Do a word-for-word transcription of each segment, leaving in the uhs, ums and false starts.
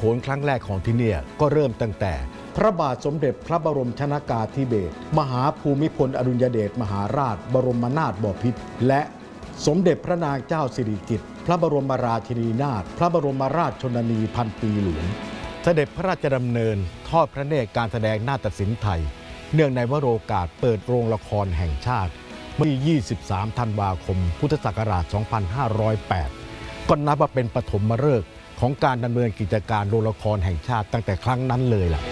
นครั้งแรกของที่เนี่ยก็เริ่มตั้งแต่พระบาทสมเด็จพระบรมชนกาธิเบศรมหาภูมิพลอดุลยเดชมหาราชบรมนาถบพิตรและสมเด็จพระนางเจ้าสิริกิติ์พระบรมราชินีนาถพระบรมราชชนนีพันปีหลวงเสด็จพระราชดำเนินทอดพระเนตรการแสดงนาฏศิลป์ไทยเนื่องในวโรกาสเปิดโรงละครแห่งชาติเมื่อยี่สิบสามธันวาคมพุทธศักราชสองพันห้าร้อยแปดก็นับว่าเป็นปฐมฤกษ์ของการดำเนินกิจการโรงละครแห่งชาติตั้งแต่ครั้งนั้นเลยล่ะ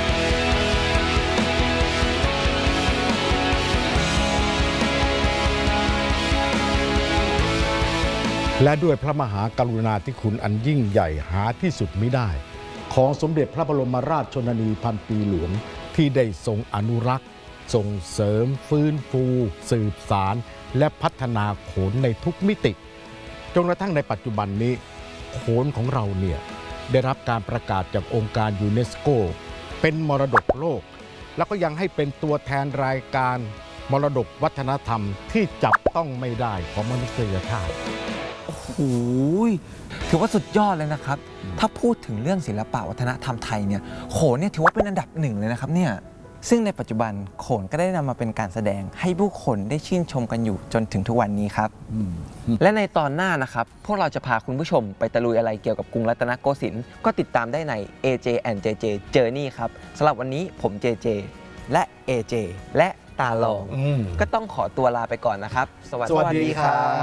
และด้วยพระมหากรุณาธิคุณอันยิ่งใหญ่หาที่สุดมิได้ของสมเด็จพระบรมราชชนนีพันปีหลวงที่ได้ทรงอนุรักษ์ส่งเสริมฟื้นฟูสืบสารและพัฒนาโขนในทุกมิติจนกระทั่งในปัจจุบันนี้โขนของเราเนี่ยได้รับการประกาศจากองค์การยูเนสโกเป็นมรดกโลกแล้วก็ยังให้เป็นตัวแทนรายการมรดกวัฒนธรรมที่จับต้องไม่ได้ของมนุษยชาติโอ้โหถือว่าสุดยอดเลยนะครับถ้าพูดถึงเรื่องศิลปะวัฒนธรรมไทยเนี่ยโขนเนี่ยถือว่าเป็นอันดับหนึ่งเลยนะครับเนี่ยซึ่งในปัจจุบันโขนก็ได้นำมาเป็นการแสดงให้ผู้คนได้ชื่นชมกันอยู่จนถึงทุกวันนี้ครับและในตอนหน้านะครับพวกเราจะพาคุณผู้ชมไปตะลุยอะไรเกี่ยวกับกรุงรัตนโกสินทร์ก็ติดตามได้ใน เอ เจ แอนด์ เจ เจ Journey ครับสำหรับวันนี้ผม เจ เจ และ เอ เจ และตาลองก็ต้องขอตัวลาไปก่อนนะครับสวัสดีครับ